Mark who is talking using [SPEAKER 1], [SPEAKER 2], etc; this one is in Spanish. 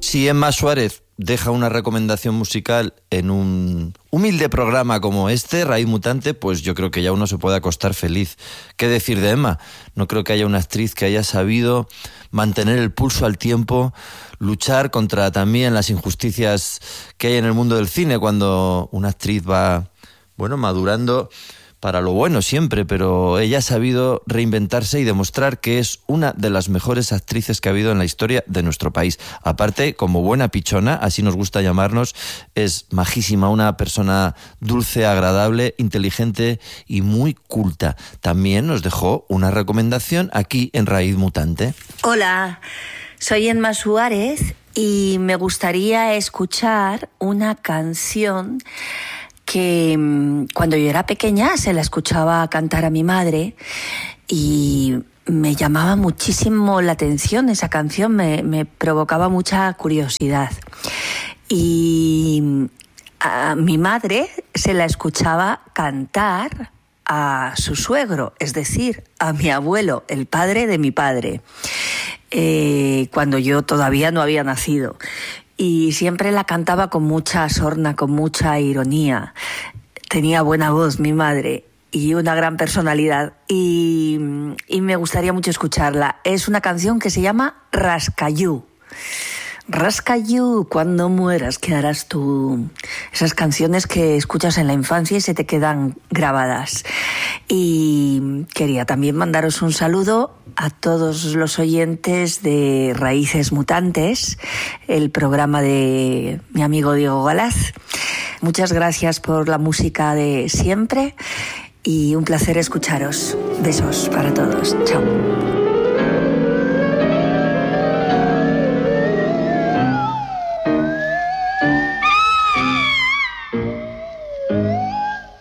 [SPEAKER 1] Si Emma Suárez deja una recomendación musical en un humilde programa como este, Raíz Mutante, pues yo creo que ya uno se puede acostar feliz. ¿Qué decir de Emma? No creo que haya una actriz que haya sabido mantener el pulso al tiempo, luchar contra también las injusticias que hay en el mundo del cine cuando una actriz va, madurando para lo bueno siempre, pero ella ha sabido reinventarse y demostrar que es una de las mejores actrices que ha habido en la historia de nuestro país. Aparte, como buena pichona, así nos gusta llamarnos, es majísima, una persona dulce, agradable, inteligente y muy culta. También nos dejó una recomendación aquí en Raíz Mutante.
[SPEAKER 2] Hola, soy Emma Suárez y me gustaría escuchar una canción que cuando yo era pequeña se la escuchaba cantar a mi madre y me llamaba muchísimo la atención esa canción, me provocaba mucha curiosidad. Y a mi madre se la escuchaba cantar a su suegro, es decir, a mi abuelo, el padre de mi padre, cuando yo todavía no había nacido. Y siempre la cantaba con mucha sorna, con mucha ironía. Tenía buena voz mi madre y una gran personalidad y me gustaría mucho escucharla. Es una canción que se llama Rascayú. Rascayú, cuando mueras, ¿qué harás tú? Esas canciones que escuchas en la infancia y se te quedan grabadas. Y quería también mandaros un saludo a todos los oyentes de Raíces Mutantes, el programa de mi amigo Diego Galaz. Muchas gracias por la música de siempre y un placer escucharos. Besos para todos. Chao.